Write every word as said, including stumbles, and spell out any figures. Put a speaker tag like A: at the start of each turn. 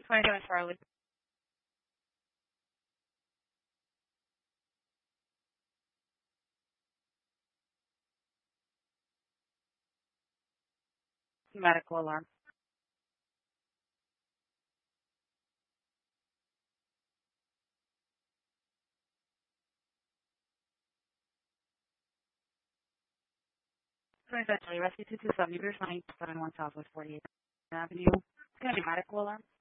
A: twenty-seven Charlotte. Medical alarm. twenty-seven Charlie Rescue two two seven. You're twenty seven one Southwest forty-eighth Avenue. It's going to be medical alarm.